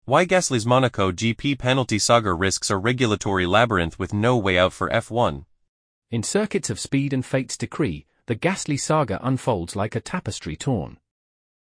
Why Gasly's Monaco GP penalty saga risks a regulatory labyrinth with no way out for F1. In circuits of speed and fate's decree, the Gasly saga unfolds like a tapestry torn.